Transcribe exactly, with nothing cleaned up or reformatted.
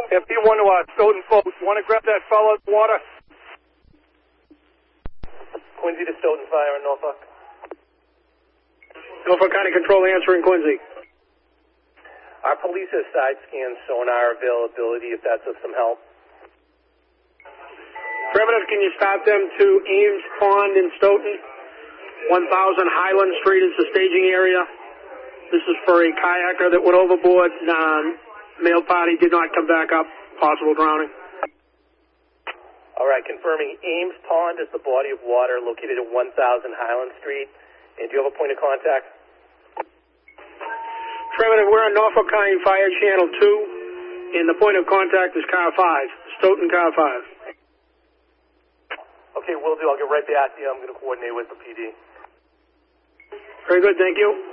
F D one to uh, Stoughton folks. Want to grab that fellow in the water? Quincy to Stoughton Fire in Norfolk. Norfolk County Control answering Quincy. Our police have side scan sonar availability if that's of some help. Affirmative, can you start them to Ames Pond in Stoughton? one thousand Highland Street is the staging area. This is for a kayaker that went overboard. Um, male party did not come back up. Possible drowning. All right, confirming Ames Pond is the body of water located at one thousand Highland Street. And do you have a point of contact? Affirmative, we're on Norfolk County Fire Channel two, and the point of contact is car five, Stoughton car five. Okay, will do. I'll get right back to you. I'm going to coordinate with the P D. Very good, thank you.